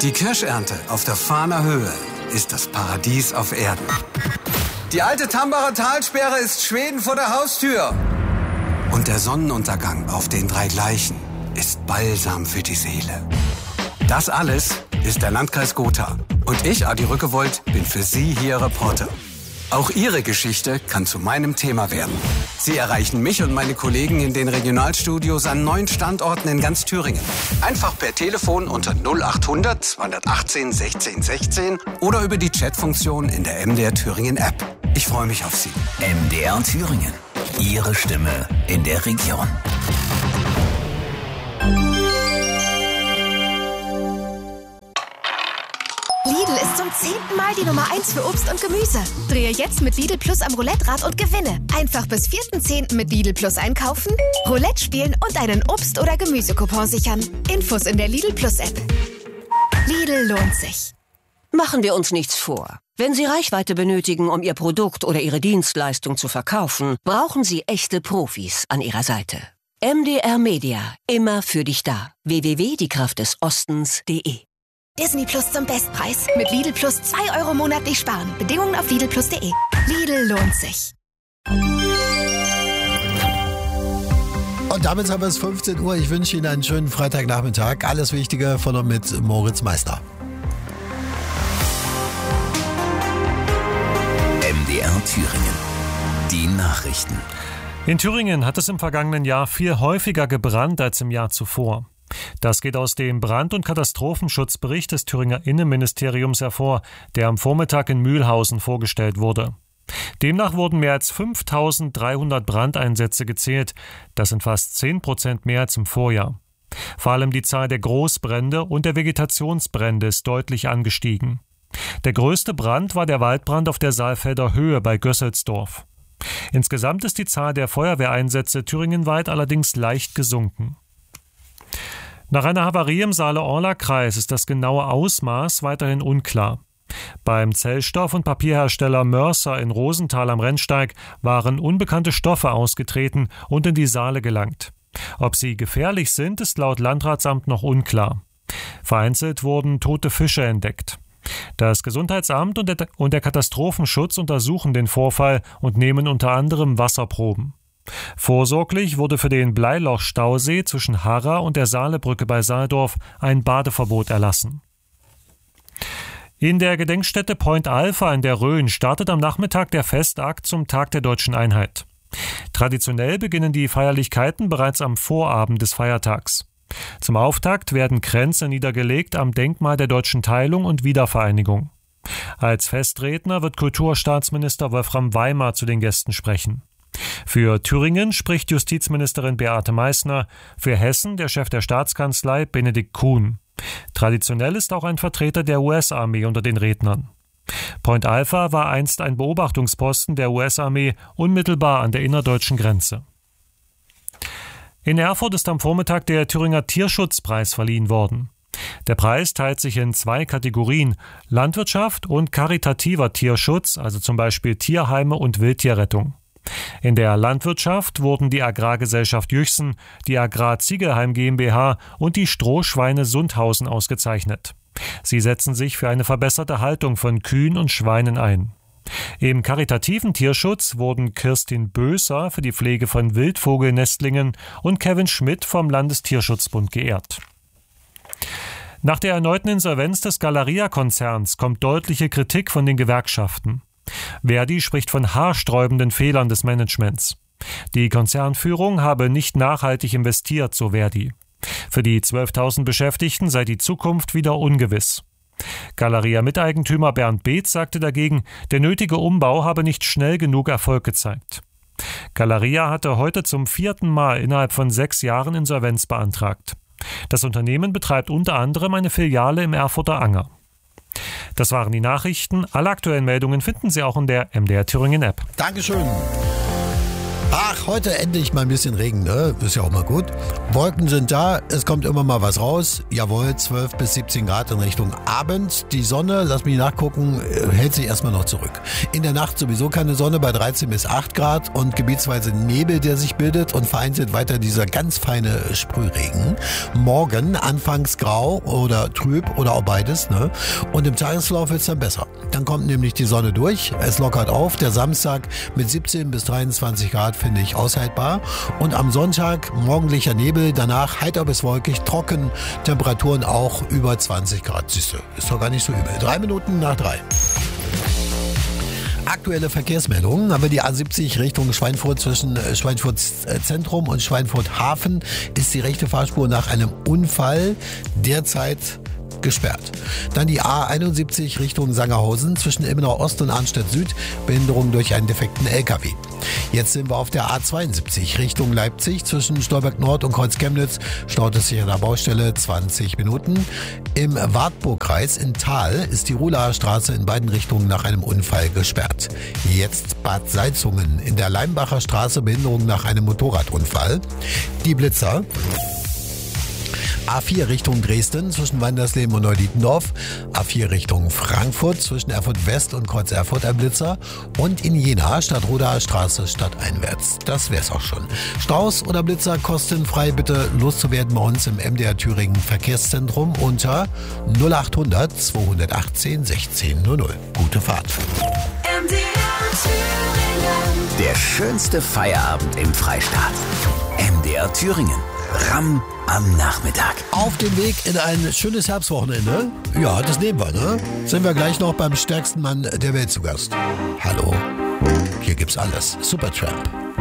Die Kirschernte auf der Fahner Höhe ist das Paradies auf Erden. Die alte Tambacher Talsperre ist Schweden vor der Haustür. Und der Sonnenuntergang auf den 3 Gleichen ist Balsam für die Seele. Das alles ist der Landkreis Gotha. Und ich, Adi Rückewold, bin für Sie hier Reporter. Auch Ihre Geschichte kann zu meinem Thema werden. Sie erreichen mich und meine Kollegen in den Regionalstudios an 9 Standorten in ganz Thüringen. Einfach per Telefon unter 0800 218 16 16 oder über die Chatfunktion in der MDR Thüringen App. Ich freue mich auf Sie. MDR Thüringen. Ihre Stimme in der Region. Lidl ist zum 10. Mal die Nummer 1 für Obst und Gemüse. Drehe jetzt mit Lidl Plus am Roulette-Rad und gewinne. Einfach bis 4.10. mit Lidl Plus einkaufen, Roulette spielen und einen Obst- oder Gemüsecoupon sichern. Infos in der Lidl Plus App. Lidl lohnt sich. Machen wir uns nichts vor. Wenn Sie Reichweite benötigen, um Ihr Produkt oder Ihre Dienstleistung zu verkaufen, brauchen Sie echte Profis an Ihrer Seite. MDR Media, immer für dich da. www.diekraftdesostens.de. Disney Plus zum Bestpreis. Mit Lidl Plus 2 € monatlich sparen. Bedingungen auf lidlplus.de. Lidl lohnt sich. Und damit haben wir es 15 Uhr. Ich wünsche Ihnen einen schönen Freitagnachmittag. Alles Wichtige von und mit Moritz Meister. MDR Thüringen. Die Nachrichten. In Thüringen hat es im vergangenen Jahr viel häufiger gebrannt als im Jahr zuvor. Das geht aus dem Brand- und Katastrophenschutzbericht des Thüringer Innenministeriums hervor, der am Vormittag in Mühlhausen vorgestellt wurde. Demnach wurden mehr als 5.300 Brandeinsätze gezählt. Das sind fast 10% mehr als im Vorjahr. Vor allem die Zahl der Großbrände und der Vegetationsbrände ist deutlich angestiegen. Der größte Brand war der Waldbrand auf der Saalfelder Höhe bei Gösselsdorf. Insgesamt ist die Zahl der Feuerwehreinsätze thüringenweit allerdings leicht gesunken. Nach einer Havarie im Saale-Orla-Kreis ist das genaue Ausmaß weiterhin unklar. Beim Zellstoff- und Papierhersteller Mörser in Rosenthal am Rennsteig waren unbekannte Stoffe ausgetreten und in die Saale gelangt. Ob sie gefährlich sind, ist laut Landratsamt noch unklar. Vereinzelt wurden tote Fische entdeckt. Das Gesundheitsamt und der Katastrophenschutz untersuchen den Vorfall und nehmen unter anderem Wasserproben. Vorsorglich wurde für den Bleiloch-Stausee zwischen Harra und der Saalebrücke bei Saaldorf ein Badeverbot erlassen. In der Gedenkstätte Point Alpha in der Rhön startet am Nachmittag der Festakt zum Tag der Deutschen Einheit. Traditionell beginnen die Feierlichkeiten bereits am Vorabend des Feiertags. Zum Auftakt werden Kränze niedergelegt am Denkmal der deutschen Teilung und Wiedervereinigung. Als Festredner wird Kulturstaatsminister Wolfram Weimar zu den Gästen sprechen. Für Thüringen spricht Justizministerin Beate Meißner, für Hessen der Chef der Staatskanzlei Benedikt Kuhn. Traditionell ist auch ein Vertreter der US-Armee unter den Rednern. Point Alpha war einst ein Beobachtungsposten der US-Armee unmittelbar an der innerdeutschen Grenze. In Erfurt ist am Vormittag der Thüringer Tierschutzpreis verliehen worden. Der Preis teilt sich in 2 Kategorien: Landwirtschaft und karitativer Tierschutz, also zum Beispiel Tierheime und Wildtierrettung. In der Landwirtschaft wurden die Agrargesellschaft Jüchsen, die Agrar Ziegelheim GmbH und die Strohschweine Sundhausen ausgezeichnet. Sie setzen sich für eine verbesserte Haltung von Kühen und Schweinen ein. Im karitativen Tierschutz wurden Kirstin Böser für die Pflege von Wildvogelnestlingen und Kevin Schmidt vom Landestierschutzbund geehrt. Nach der erneuten Insolvenz des Galeria-Konzerns kommt deutliche Kritik von den Gewerkschaften. Verdi spricht von haarsträubenden Fehlern des Managements. Die Konzernführung habe nicht nachhaltig investiert, so Verdi. Für die 12.000 Beschäftigten sei die Zukunft wieder ungewiss. Galeria-Miteigentümer Bernd Beetz sagte dagegen, der nötige Umbau habe nicht schnell genug Erfolg gezeigt. Galeria hatte heute zum 4. Mal innerhalb von 6 Jahren Insolvenz beantragt. Das Unternehmen betreibt unter anderem eine Filiale im Erfurter Anger. Das waren die Nachrichten. Alle aktuellen Meldungen finden Sie auch in der MDR Thüringen App. Dankeschön. Ach, heute endlich mal ein bisschen Regen, ne? Ist ja auch mal gut. Wolken sind da, es kommt immer mal was raus. Jawohl, 12 bis 17 Grad in Richtung Abend. Die Sonne, lass mich nachgucken, hält sich erstmal noch zurück. In der Nacht sowieso keine Sonne bei 13 bis 8 Grad und gebietsweise Nebel, der sich bildet und vereinzelt weiter dieser ganz feine Sprühregen. Morgen anfangs grau oder trüb oder auch beides, ne? Und im Tagesverlauf wird es dann besser. Dann kommt nämlich die Sonne durch, es lockert auf. Der Samstag mit 17 bis 23 Grad finde ich aushaltbar. Und am Sonntag morgendlicher Nebel, danach heiter bis wolkig, trocken, Temperaturen auch über 20 Grad. Siehste, ist doch gar nicht so übel. 3 Minuten nach 3. Aktuelle Verkehrsmeldungen haben wir die A70 Richtung Schweinfurt zwischen Schweinfurt Zentrum und Schweinfurt Hafen ist die rechte Fahrspur nach einem Unfall derzeit gesperrt. Dann die A71 Richtung Sangerhausen zwischen Ilmenau Ost und Arnstedt Süd, Behinderung durch einen defekten LKW. Jetzt sind wir auf der A72 Richtung Leipzig zwischen Stolberg Nord und Kreuz Chemnitz, staut es sich an der Baustelle 20 Minuten. Im Wartburgkreis in Thal ist die Ruhlaer Straße in beiden Richtungen nach einem Unfall gesperrt. Jetzt Bad Salzungen in der Leimbacher Straße, Behinderung nach einem Motorradunfall. Die Blitzer. A4 Richtung Dresden zwischen Wandersleben und Neudietendorf, A4 Richtung Frankfurt zwischen Erfurt West und Kreuz Erfurt ein Blitzer und in Jena Stadtrodaer Straße stadteinwärts. Das wär's auch schon. Staus oder Blitzer kostenfrei bitte loszuwerden bei uns im MDR Thüringen Verkehrszentrum unter 0800 218 1600. Gute Fahrt. MDR Thüringen. Der schönste Feierabend im Freistaat. MDR Thüringen. Ramm am Nachmittag. Auf dem Weg in ein schönes Herbstwochenende. Ja, das nehmen wir, ne? Sind wir gleich noch beim stärksten Mann der Welt zu Gast. Hallo, hier gibt's alles. Supertramp.